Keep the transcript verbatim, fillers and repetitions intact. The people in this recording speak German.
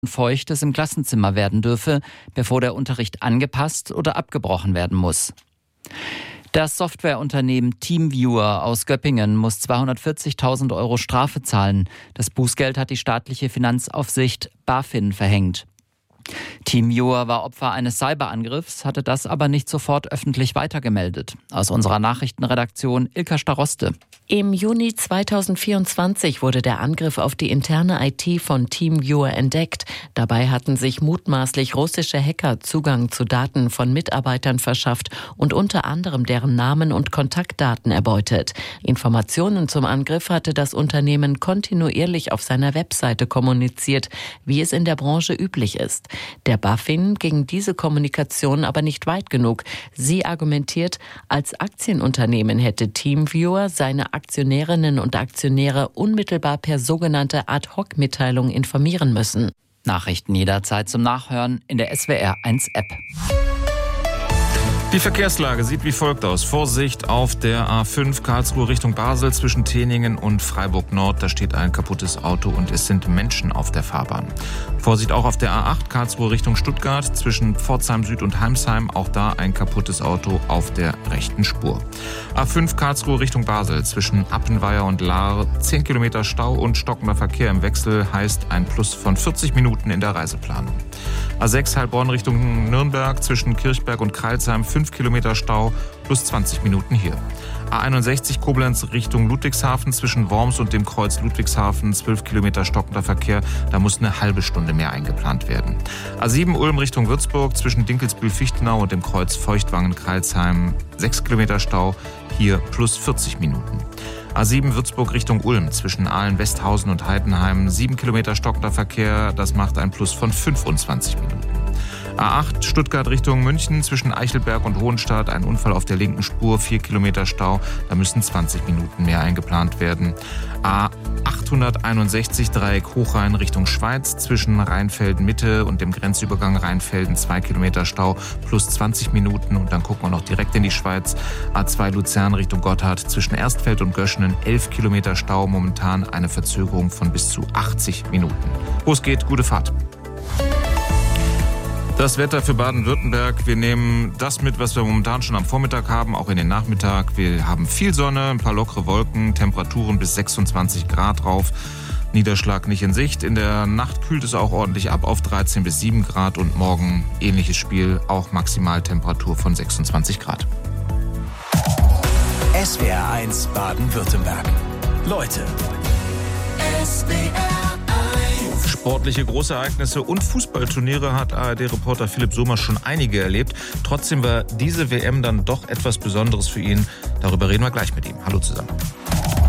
Feuchtes im Klassenzimmer werden dürfe, bevor der Unterricht angepasst oder abgebrochen werden muss. Das Softwareunternehmen TeamViewer aus Göppingen muss zweihundertvierzigtausend Euro Strafe zahlen. Das Bußgeld hat die staatliche Finanzaufsicht BaFin verhängt. TeamViewer war Opfer eines Cyberangriffs, hatte das aber nicht sofort öffentlich weitergemeldet. Aus unserer Nachrichtenredaktion Ilka Staroste. Im Juni zweitausendvierundzwanzig wurde der Angriff auf die interne I T von TeamViewer entdeckt. Dabei hatten sich mutmaßlich russische Hacker Zugang zu Daten von Mitarbeitern verschafft und unter anderem deren Namen und Kontaktdaten erbeutet. Informationen zum Angriff hatte das Unternehmen kontinuierlich auf seiner Webseite kommuniziert, wie es in der Branche üblich ist. Der BaFin ging diese Kommunikation aber nicht weit genug. Sie argumentiert, als Aktienunternehmen hätte TeamViewer seine Aktionärinnen und Aktionäre unmittelbar per sogenannte Ad-Hoc-Mitteilung informieren müssen. Nachrichten jederzeit zum Nachhören in der S W R eins App. Die Verkehrslage sieht wie folgt aus. Vorsicht auf der A fünf Karlsruhe Richtung Basel zwischen Teningen und Freiburg Nord. Da steht ein kaputtes Auto und es sind Menschen auf der Fahrbahn. Vorsicht auch auf der A acht Karlsruhe Richtung Stuttgart zwischen Pforzheim Süd und Heimsheim. Auch da ein kaputtes Auto auf der rechten Spur. A fünf Karlsruhe Richtung Basel zwischen Appenweier und Lahr. zehn Kilometer Stau und stockender Verkehr im Wechsel heißt ein Plus von vierzig Minuten in der Reiseplanung. A sechs Heilbronn Richtung Nürnberg zwischen Kirchberg und Kreilsheim. fünf Kilometer Stau plus zwanzig Minuten hier. A einundsechzig Koblenz Richtung Ludwigshafen zwischen Worms und dem Kreuz Ludwigshafen. zwölf Kilometer stockender Verkehr. Da muss eine halbe Stunde mehr eingeplant werden. A sieben Ulm Richtung Würzburg zwischen Dinkelsbühl-Fichtenau und dem Kreuz Feuchtwangen-Kreilsheim. sechs Kilometer Stau. Hier plus vierzig Minuten. A sieben Würzburg Richtung Ulm zwischen Aalen-Westhausen und Heidenheim. sieben Kilometer stockender Verkehr. Das macht ein Plus von fünfundzwanzig Minuten. A acht Stuttgart Richtung München zwischen Eichelberg und Hohenstadt. Ein Unfall auf der linken Spur, vier Kilometer Stau. Da müssen zwanzig Minuten mehr eingeplant werden. A achthunderteinundsechzig Dreieck Hochrhein Richtung Schweiz zwischen Rheinfelden Mitte und dem Grenzübergang Rheinfelden. zwei Kilometer Stau plus zwanzig Minuten. Und dann gucken wir noch direkt in die Schweiz. A zwei Luzern Richtung Gotthard zwischen Erstfeld und Göschenen. elf Kilometer Stau. Momentan eine Verzögerung von bis zu achtzig Minuten. Wo es geht, gute Fahrt. Das Wetter für Baden-Württemberg. Wir nehmen das mit, was wir momentan schon am Vormittag haben, auch in den Nachmittag. Wir haben viel Sonne, ein paar lockere Wolken, Temperaturen bis sechsundzwanzig Grad drauf. Niederschlag nicht in Sicht. In der Nacht kühlt es auch ordentlich ab auf dreizehn bis sieben Grad und morgen ähnliches Spiel, auch Maximaltemperatur von sechsundzwanzig Grad. S W R eins Baden-Württemberg. Leute. S W R Sportliche Großereignisse und Fußballturniere hat A R D-Reporter Philipp Sommer schon einige erlebt. Trotzdem war diese W M dann doch etwas Besonderes für ihn. Darüber reden wir gleich mit ihm. Hallo zusammen.